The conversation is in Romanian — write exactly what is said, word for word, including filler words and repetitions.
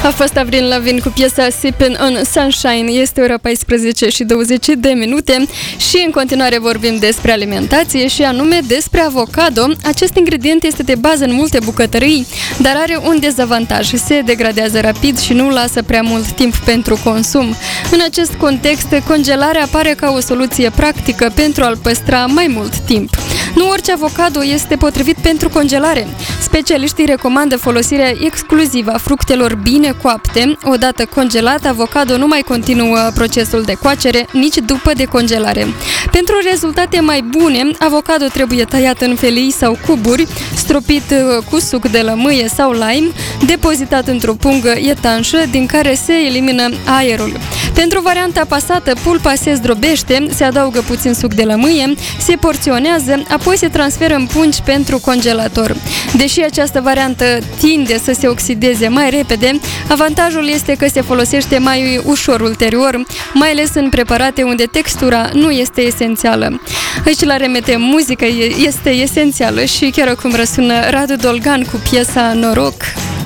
A fost Avril Lavigne cu piesa Sippin' on Sunshine. Este ora paisprezece și douăzeci de minute și în continuare vorbim despre alimentație și anume despre avocado. Acest ingredient este de bază în multe bucătării, dar are un dezavantaj. Se degradează rapid și nu lasă prea mult timp pentru consum. În acest context, congelarea apare ca o soluție practică pentru a-l păstra mai mult timp. Nu orice avocado este potrivit pentru congelare. Specialiștii recomandă folosirea exclusivă a fructelor bine coapte. Odată congelat, avocado nu mai continuă procesul de coacere nici după decongelare. Pentru rezultate mai bune, avocado trebuie tăiat în felii sau cuburi, stropit cu suc de lămâie sau lime, depozitat într-o pungă etanșă din care se elimină aerul. Pentru varianta pasată, pulpa se zdrobește, se adaugă puțin suc de lămâie, se porționează, apoi se transferă în pungi pentru congelator. Deși această variantă tinde să se oxideze mai repede, avantajul este că se folosește mai ușor ulterior, mai ales în preparate unde textura nu este esențială. Aici la R M T muzica este esențială și chiar acum răsună Radu Dolgan cu piesa Noroc.